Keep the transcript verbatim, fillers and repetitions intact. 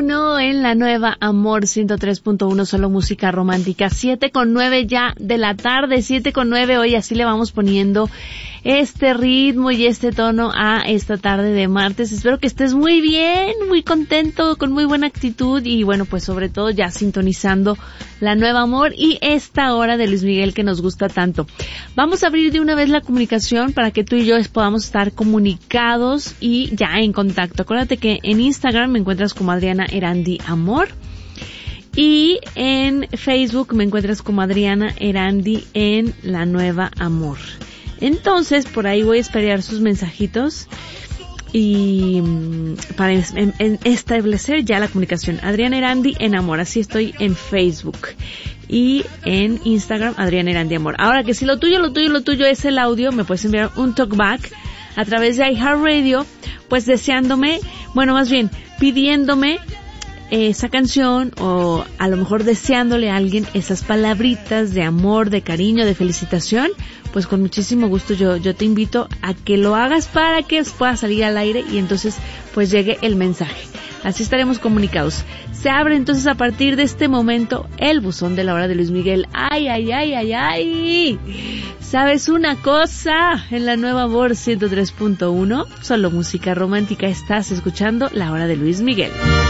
uno en la nueva Amor ciento tres punto uno, solo música romántica. Siete con nueve ya de la tarde, siete con nueve. Hoy así le vamos poniendo este ritmo y este tono a esta tarde de martes. Espero que estés muy bien, muy contento, con muy buena actitud y bueno, pues sobre todo ya sintonizando la nueva Amor y esta hora de Luis Miguel que nos gusta tanto. Vamos a abrir de una vez la comunicación para que tú y yo podamos estar comunicados y ya en contacto. Acuérdate que en Instagram me encuentras como Adriana Erandi Amor y en Facebook me encuentras como Adriana Erandi en la nueva Amor. Entonces, por ahí voy a esperar sus mensajitos y para en, en establecer ya la comunicación. Adriana Erandi en Amor, así estoy en Facebook y en Instagram Adriana Erandi Amor. Ahora que si lo tuyo, lo tuyo, lo tuyo es el audio, me puedes enviar un talkback a través de iHeartRadio, pues deseándome, bueno, más bien pidiéndome esa canción o a lo mejor deseándole a alguien esas palabritas de amor, de cariño, de felicitación, pues con muchísimo gusto yo yo te invito a que lo hagas para que pueda salir al aire y entonces pues llegue el mensaje. Así estaremos comunicados. Se abre entonces a partir de este momento el buzón de la hora de Luis Miguel. ¡Ay, ay, ay, ay, ay! ¿Sabes una cosa? En la nueva Amor ciento tres punto uno, solo música romántica, estás escuchando la hora de Luis Miguel.